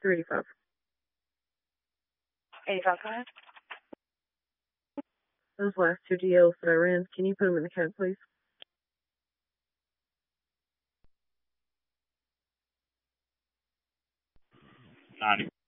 385. 85, go ahead. Those last two DLs that I ran, can you put them in the cab, please? 90.